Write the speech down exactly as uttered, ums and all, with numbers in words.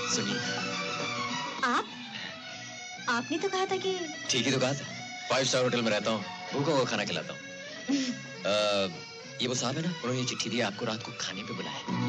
सुनिए। आप? आपने तो कहा था कि... ठीक ही तो कहा था। फाइव स्टार होटल में रहता हूँ, भूखों को खाना खिलाता हूँ। ये वो साहब है ना, उन्होंने ये चिट्ठी दी, आपको रात को खाने पे बुलाया।